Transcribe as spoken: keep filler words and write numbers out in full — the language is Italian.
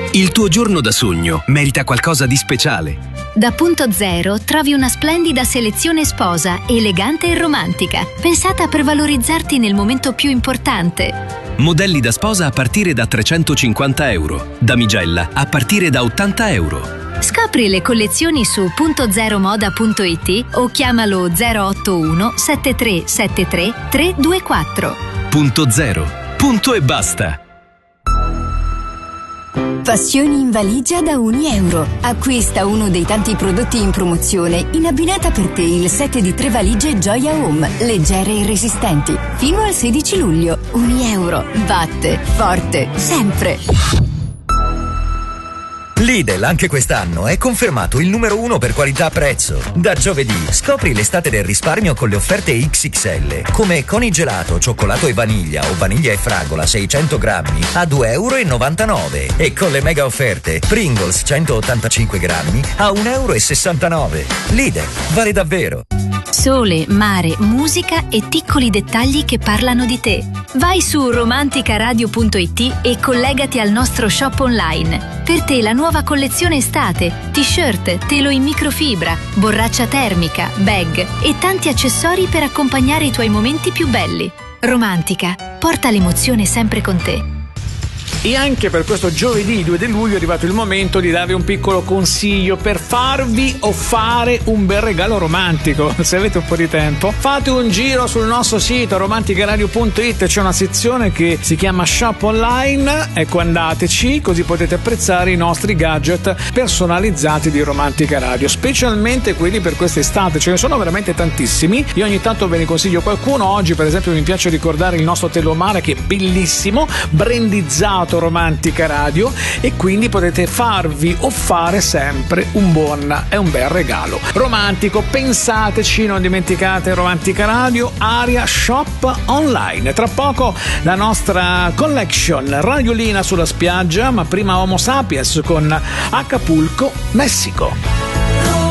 Il tuo giorno da sogno merita qualcosa di speciale. Da Punto Zero trovi una splendida selezione sposa, elegante e romantica, pensata per valorizzarti nel momento più importante. Modelli da sposa a partire da trecentocinquanta euro. Damigella a partire da ottanta euro. Scopri le collezioni su punto zero moda punto it o chiamalo zero otto uno sette tre sette tre tre due quattro. Punto Zero. Punto e basta. Passioni in valigia da un euro. Acquista uno dei tanti prodotti in promozione in abbinata per te il set di tre valigie Gioia Home, leggere e resistenti. Fino al sedici luglio. Un euro. Batte forte sempre. Lidl anche quest'anno è confermato il numero uno per qualità-prezzo. Da giovedì scopri l'estate del risparmio con le offerte X X L, come Conigelato, cioccolato e vaniglia o vaniglia e fragola seicento grammi a due e novantanove euro e con le mega offerte Pringles centottantacinque grammi a un e sessantanove euro. Lidl, vale davvero. Sole, mare, musica e piccoli dettagli che parlano di te. Vai su romanticaradio punto it e collegati al nostro shop online. Per te la nuova collezione estate, t-shirt, telo in microfibra, borraccia termica, bag e tanti accessori per accompagnare i tuoi momenti più belli. Romantica, porta l'emozione sempre con te. E anche per questo giovedì due di luglio è arrivato il momento di darvi un piccolo consiglio per farvi o fare un bel regalo romantico. Se avete un po' di tempo, fate un giro sul nostro sito romanticaradio punto it, c'è una sezione che si chiama Shop Online, ecco, andateci così potete apprezzare i nostri gadget personalizzati di Romantica Radio, specialmente quelli per quest'estate. Ce ne sono veramente tantissimi, io ogni tanto ve ne consiglio qualcuno. Oggi per esempio mi piace ricordare il nostro telomare che è bellissimo, brandizzato Romantica Radio, e quindi potete farvi o fare sempre un buon e un bel regalo romantico. Pensateci, non dimenticate Romantica Radio, area shop online. Tra poco la nostra collection Radiolina sulla spiaggia, ma prima Homo Sapiens con Acapulco, Messico.